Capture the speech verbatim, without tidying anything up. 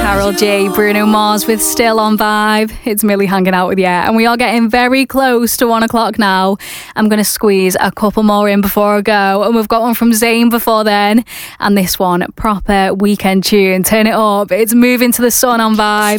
Karol G, Bruno Mars with Still on Vibe. It's Millie hanging out with you, and we are getting very close to one o'clock now. I'm going to squeeze a couple more in before I go, and we've got one from Zayn before then, and this one, proper weekend tune. Turn it up. It's Moving to the Sun on Vibe.